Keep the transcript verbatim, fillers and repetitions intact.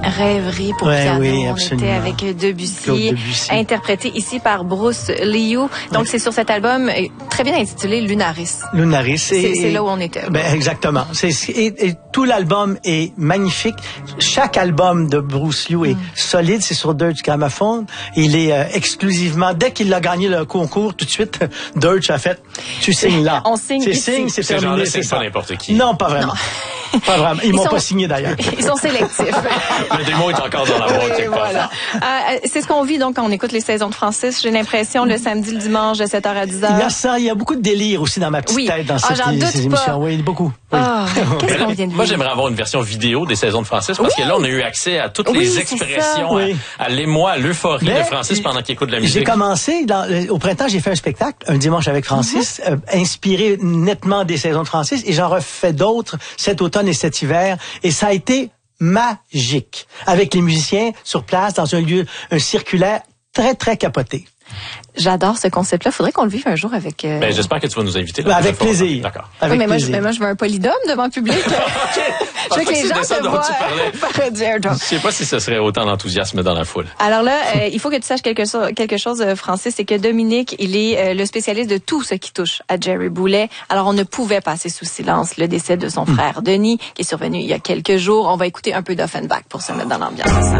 Rêverie pour ouais, piano. Oui, on absolument. était avec Debussy, Debussy, interprété ici par Bruce Liu. Donc, oui. C'est sur cet album très bien intitulé Lunaris. Lunaris. C'est, c'est là où on était. Ben, exactement. C'est, et, et tout l'album est magnifique. Chaque album de Bruce Liu est mm. solide. C'est sur Deutsche Grammophon. Il est euh, exclusivement, dès qu'il a gagné le concours, tout de suite, Deutsche a fait, tu signes là. On signe C'est signe, c'est Ces terminé. C'est pas n'importe qui. Non, pas vraiment. Non. Pas vraiment. Ils, Ils m'ont sont, pas signé d'ailleurs. Ils sont sélectifs. Le démon est encore dans la boîte quelque voilà. euh, C'est ce qu'on vit donc quand on écoute les saisons de Francis. J'ai l'impression le samedi, le dimanche de sept heures à dix heures. Il y a ça, il y a beaucoup de délire aussi dans ma petite oui. tête dans ah, cette, ces émissions. Oui, beaucoup. Oui. Oh, qu'est-ce qu'on vient de Moi, j'aimerais avoir une version vidéo des saisons de Francis parce oui. que là, on a eu accès à toutes oui, les expressions, oui. à, à l'émoi, à l'euphorie Mais, de Francis pendant qu'il écoute de la musique. J'ai commencé, dans, au printemps, j'ai fait un spectacle, un dimanche avec Francis, mm-hmm. euh, inspiré nettement des saisons de Francis, et j'en refais d'autres cet automne et cet hiver, et ça a été magique, avec les musiciens sur place, dans un lieu un circulaire très, très capoté. J'adore ce concept-là. Faudrait qu'on le vive un jour avec... Euh... Ben, j'espère que tu vas nous inviter. Là, avec plaisir. D'accord. Avec oui, mais, moi, plaisir. Je, mais moi, je veux un polydome devant le public. Je veux que les gens te voient parodier. Je sais pas si ce serait autant d'enthousiasme dans la foule. Alors là, euh, il faut que tu saches quelque chose, quelque chose, Francis, c'est que Dominique, il est euh, le spécialiste de tout ce qui touche à Jerry Boulet. Alors, on ne pouvait passer sous silence le décès de son frère Denis, qui est survenu il y a quelques jours. On va écouter un peu d'Offenbach pour se mettre dans l'ambiance.